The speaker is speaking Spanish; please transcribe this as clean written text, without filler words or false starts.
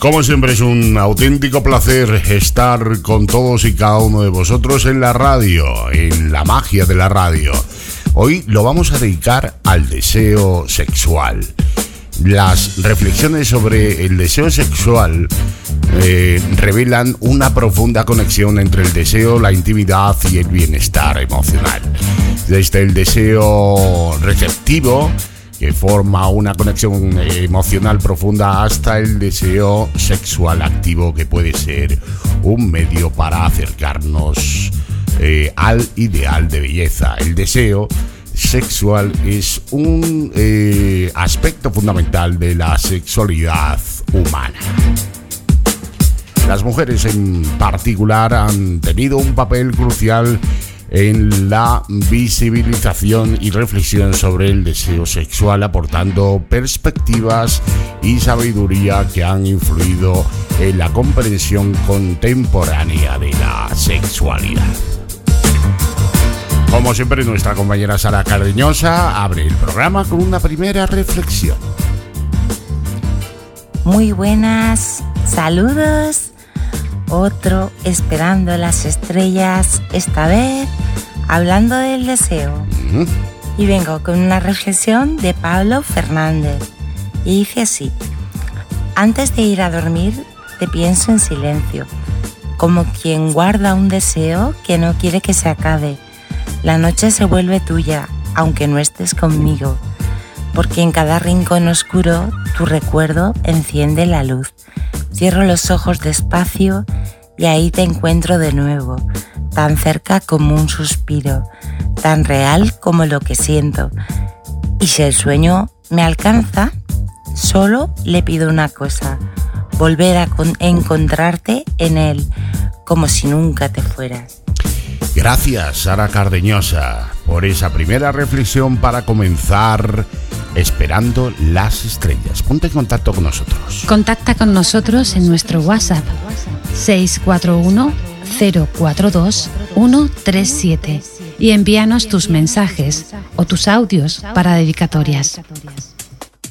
Como siempre es un auténtico placer estar con todos y cada uno de vosotros en la radio, en la magia de la radio. Hoy lo vamos a dedicar al deseo sexual. Las reflexiones sobre el deseo sexual revelan una profunda conexión entre el deseo, la intimidad y el bienestar emocional. Desde el deseo receptivo, que forma una conexión emocional profunda, hasta el deseo sexual activo, que puede ser un medio para acercarnos al ideal de belleza. El deseo sexual es un aspecto fundamental de la sexualidad humana. Las mujeres en particular han tenido un papel crucial en la visibilización y reflexión sobre el deseo sexual, aportando perspectivas y sabiduría que han influido en la comprensión contemporánea de la sexualidad. Como siempre, nuestra compañera Sara Cardeñosa abre el programa con una primera reflexión. Muy buenas, saludos. Otro esperando las estrellas, esta vez hablando del deseo. Y vengo con una reflexión de Pablo Fernández. Y dice así: antes de ir a dormir te pienso en silencio, como quien guarda un deseo que no quiere que se acabe. La noche se vuelve tuya, aunque no estés conmigo, porque en cada rincón oscuro tu recuerdo enciende la luz. Cierro los ojos despacio y ahí te encuentro de nuevo, tan cerca como un suspiro, tan real como lo que siento. Y si el sueño me alcanza, solo le pido una cosa: volver a encontrarte en él, como si nunca te fueras. Gracias, Sara Cardeñosa, por esa primera reflexión para comenzar esperando las estrellas. Ponte en contacto con nosotros. Contacta con nosotros en nuestro WhatsApp 641-042-137 y envíanos tus mensajes o tus audios para dedicatorias.